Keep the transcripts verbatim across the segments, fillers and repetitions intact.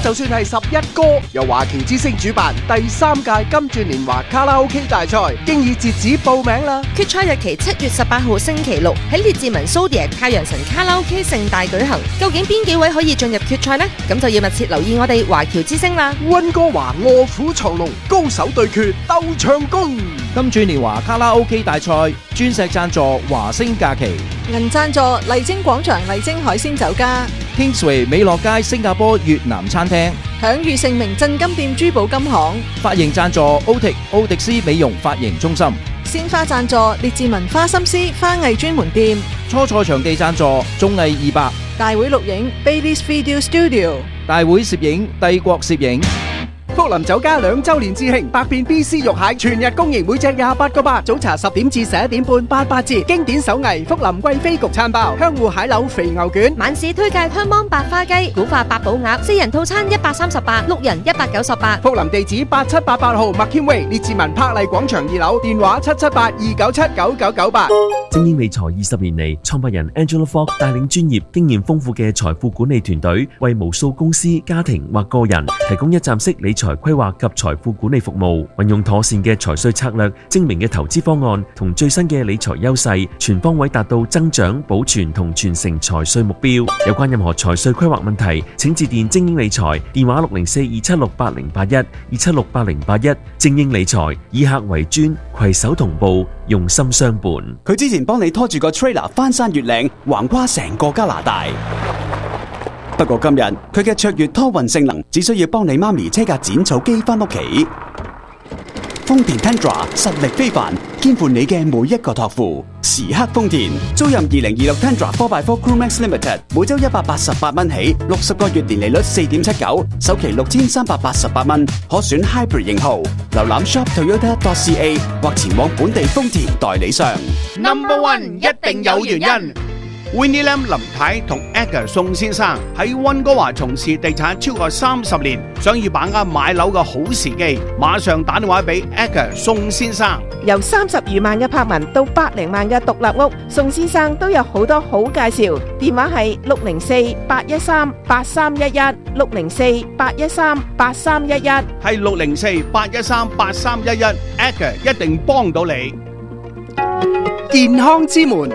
就算係十一哥，由華僑之星主辦第三屆金鑽年華卡拉 OK 大賽，經已截止報名啦。 決賽日期七月十八號星期六喺列治文蘇迪太陽神卡拉 OK 盛大舉行。究竟邊幾位可以進入決賽呢？咁就要密切留意我哋華僑之星啦。 溫哥華臥虎藏龍，高手對決鬥唱功。 金鑽年華卡拉 OK 大賽鑽石贊助華星假期， 銀贊助麗晶廣場麗晶海鮮酒家， Kingsway 美樂街新加坡越南餐廳， 享譽盛名鎮金店珠寶金行， 髮型贊助 Otic 奧迪斯美容髮型中心， 鮮花贊助列治文花心思花藝專門店， 初賽場地贊助綜藝二百， 大會錄影 Bailey's Video Studio， 大會攝影帝國攝影。 福林酒家兩周年致慶，百變 B C 肉蟹全日供應，每隻廿八個八。早茶十點至十一點半八八折。經典手藝福林貴妃焗餐包，香芋蟹柳肥牛卷。 晚市推介香芒白花雞、古法八寶鴨，四人套餐一百三十八，六人一百九十八。 福林地址八七八八號麥謙威列治文柏麗廣場二樓，電話七七八二九七九九九八。 精英理財二十年嚟，創辦人 Angela Fogg 帶領專業、經驗豐富嘅財富管理團隊，為無數公司、家庭或個人提供一站式理財規劃及財富管理服務，運用妥善嘅財稅策略、精明嘅投資方案同最新嘅理財優勢，全方位達到增長、保存同傳承財稅目標。有關任何財稅規劃問題，請致電精英理財，電話六零四二七六八零八一二七六八零八一。精英理財以客為尊，攜手同步，用心相伴。 佢之前幫你拖住個 trailer 翻山越嶺，橫跨成個加拿大。不過今日佢嘅卓越拖運性能，只需要幫你媽咪車架剪草機翻屋企。豐田 Tundra 實力非凡，肩負你嘅每一個託付。時刻豐田，租賃二零二六 Tundra 四 by 四 Crewmax Limited， 每周一百八十八蚊起，六十個月年利率四點七九，首期六千三百八十八蚊，可選 Hybrid 型號。瀏覽 shop toyota dot c a 或前往本地豐田代理商。 Number One 一定有原因。Winnie Lam 林太同 Edgar 宋先生喺溫哥華從事地產超過三十年，想要把握買樓嘅好時機，馬上打電話俾 Edgar 宋先生。 由三十餘萬嘅柏文到百零萬嘅獨立屋，宋先生都有好多好介紹。電話係六零四八一三八三一一，六零四八一三八三一一， 係六零四八一三八三一一 ，Edgar 一定幫到你。 健康之門。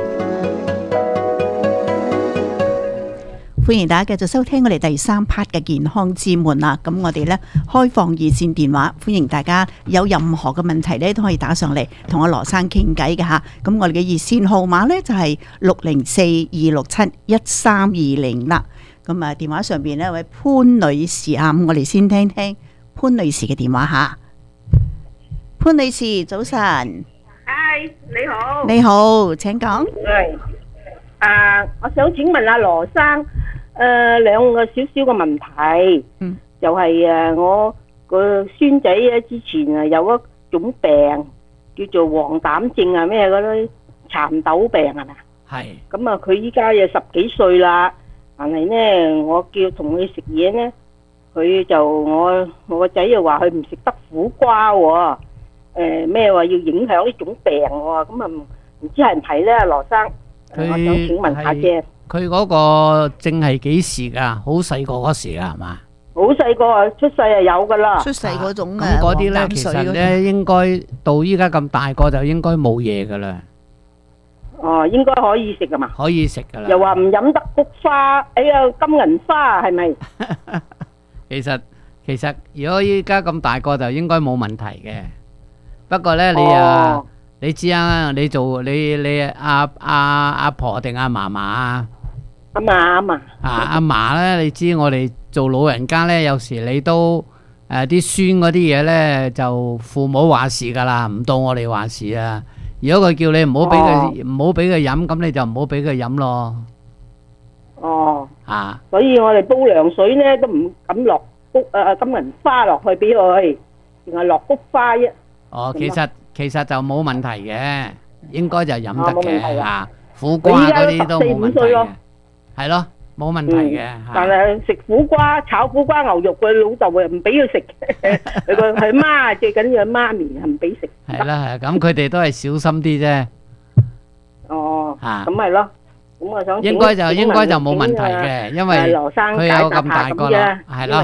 歡迎大家繼續收聽我哋第三 part 嘅健康之門啦。咁我哋咧開放熱線電話，歡迎大家有任何嘅問題咧都可以打上嚟同阿羅生傾偈嘅吓。咁我哋嘅熱線號碼咧就係六零四二六七一三二零啦。咁啊電話上邊呢有位潘女士啊，咁我哋先聽聽潘女士嘅電話吓。潘女士早晨。 嗨，你好。 你好，請講。 係，啊，我想請問阿羅生。誒，兩個少少嘅問題，嗯，就係誒，我個孫仔啊，之前啊有一種病叫做黃疸症啊，咩嗰啲蠶豆病係咪？係。咁啊，佢依家又十幾歲啦，但係呢，我叫同佢食嘢呢，佢就我我個仔又話佢唔食得苦瓜喎，誒咩話要影響呢種病喎，咁啊唔知係唔係咧，羅生，我想請問下啫。 佢嗰個症係幾時噶？好細個嗰時噶係嘛？ 好細個啊，出世啊有噶啦。 出世嗰種咁嗰啲咧，其實咧應該到依家咁大個就應該冇嘢噶啦。 哦，應該可以食噶嘛？ 可以食噶啦。 又話唔飲得菊花，哎呀金銀花係咪？ 其實其實如果依家咁大個就應該冇問題嘅。不過咧你啊，哦、你知啊，你做你你阿阿阿婆定阿嫲嫲啊？ 阿嫲阿嫲啊阿嫲咧，你知我哋做老人家咧，有時你都誒啲孫嗰啲嘢咧，就父母話事噶啦，唔到我哋話事啊。如果佢叫你唔好俾佢唔好俾佢飲，咁你就唔好俾佢飲咯。 哦， 啊， 所以我哋煲涼水咧都唔敢落菊誒金銀花落去俾佢，淨係落菊花啫。 哦，其實其實就冇問題嘅，應該就飲得嘅嚇。苦瓜嗰啲都冇問題嘅。係咯，冇問題嘅。 但係食苦瓜、炒苦瓜牛肉，佢老豆又唔俾佢食。佢個佢媽最緊要媽咪係唔俾食。 係啦係，咁佢哋都係小心啲啫。 哦， 嚇， 咁咪咯。咁我想應該就應該就冇問題嘅，因為佢有咁大個啦。係咯， 羅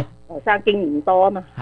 生經驗多啊嘛。